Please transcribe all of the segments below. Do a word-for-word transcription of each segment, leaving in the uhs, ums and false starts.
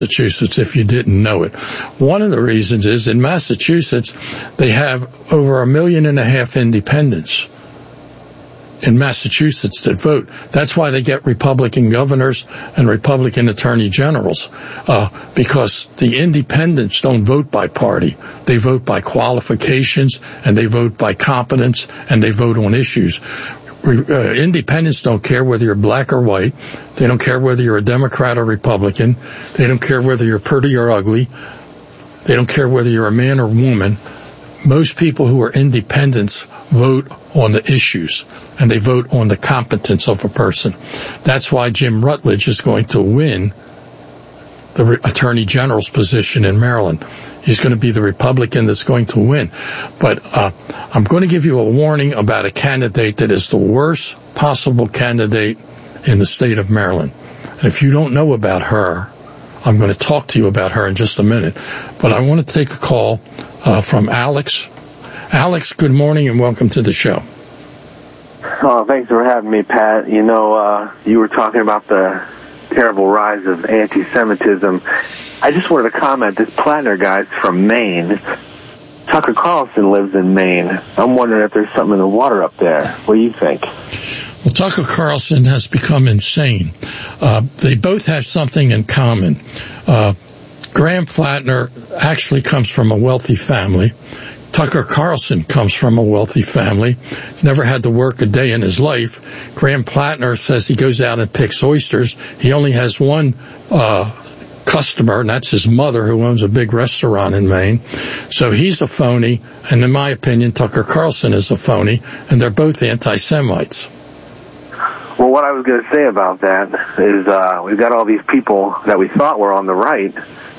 Massachusetts, if you didn't know it. One of the reasons is in Massachusetts, they have over a million and a half independents in Massachusetts that vote. That's why they get Republican governors and Republican attorney generals, uh, because the independents don't vote by party. They vote by qualifications, and they vote by competence, and they vote on issues. Uh, independents don't care whether you're black or white. They don't care whether you're a Democrat or Republican. They don't care whether you're pretty or ugly. They don't care whether you're a man or woman. Most people who are independents vote on the issues, and they vote on the competence of a person. That's why Jim Rutledge is going to win the Re- Attorney General's position in Maryland. He's going to be the Republican that's going to win. But uh, I'm going to give you a warning about a candidate that is the worst possible candidate in the state of Maryland. And if you don't know about her, I'm going to talk to you about her in just a minute. But I want to take a call uh, from Alex. Alex, good morning and welcome to the show. Oh, thanks for having me, Pat. You know, uh, you were talking about the terrible rise of anti-Semitism. I just wanted to comment, this Plattner guy's from Maine. Tucker Carlson lives in Maine. I'm wondering if there's something in the water up there. What do you think? Well, Tucker Carlson has become insane. Uh, they both have something in common. Uh, Graham Plattner actually comes from a wealthy family. Tucker Carlson comes from a wealthy family. He's never had to work a day in his life. Graham Plattner says he goes out and picks oysters. He only has one uh customer, and that's his mother, who owns a big restaurant in Maine. So he's a phony, and in my opinion, Tucker Carlson is a phony, and they're both anti-Semites. Well, what I was going to say about that is uh we've got all these people that we thought were on the right,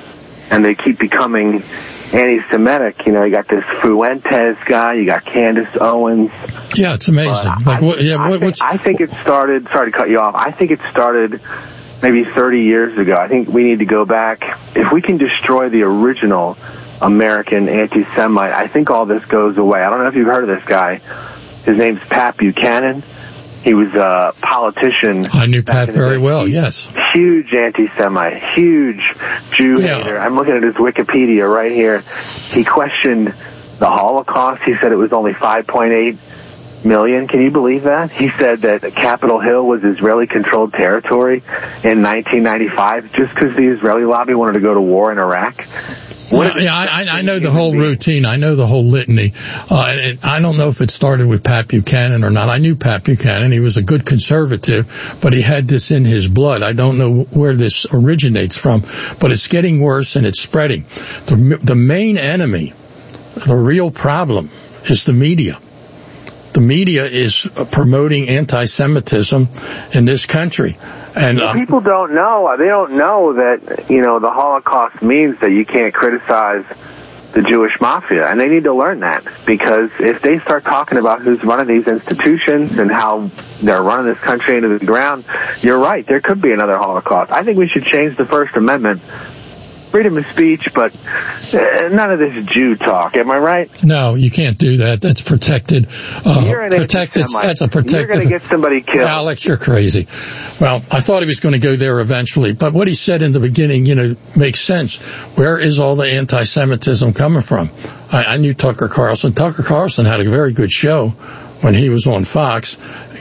and they keep becoming anti-Semitic. You know, you got this Fuentes guy, you got Candace Owens. Yeah, it's amazing. Uh, like, I, what, yeah, I, what, think, I think it started, sorry to cut you off, I think it started maybe thirty years ago. I think we need to go back. If we can destroy the original American anti-Semite, I think all this goes away. I don't know if you've heard of this guy. His name's Pat Buchanan. He was a politician. I knew Pat very well, yes. Huge anti-Semite, huge Jew yeah. hater. I'm looking at his Wikipedia right here. He questioned the Holocaust. He said it was only five point eight million. Can you believe that? He said that Capitol Hill was Israeli-controlled territory in nineteen ninety-five just because the Israeli lobby wanted to go to war in Iraq. Well, yeah, I, I know the whole routine. I know the whole litany. Uh, and I don't know if it started with Pat Buchanan or not. I knew Pat Buchanan. He was a good conservative, but he had this in his blood. I don't know where this originates from, but it's getting worse and it's spreading. The, the main enemy, the real problem, is the media. The media is promoting anti-Semitism in this country. And um, people don't know. They don't know that, you know, the Holocaust means that you can't criticize the Jewish mafia. And they need to learn that, because if they start talking about who's running these institutions and how they're running this country into the ground, you're right. There could be another Holocaust. I think we should change the First Amendment. Freedom of speech, but uh, none of this Jew talk. Am I right? No, you can't do that. That's protected. Uh, you're an protected. That's a protected. You're going to get somebody killed. Alex, you're crazy. Well, I thought he was going to go there eventually, but what he said in the beginning, you know, makes sense. Where is all the anti-Semitism coming from? I, I knew Tucker Carlson. Tucker Carlson had a very good show when he was on Fox.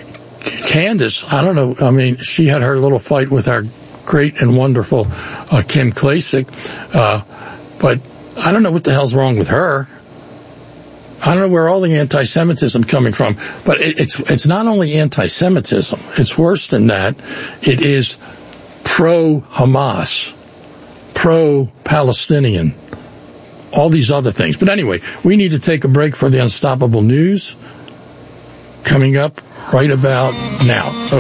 Candace, I don't know. I mean, she had her little fight with our great and wonderful uh, Kim Klacik, uh, but I don't know what the hell's wrong with her. I don't know where all the anti-Semitism coming from, but it, it's it's not only anti-Semitism. It's worse than that. It is pro-Hamas, pro-Palestinian, all these other things. But anyway, we need to take a break for the Unstoppable News coming up right about now.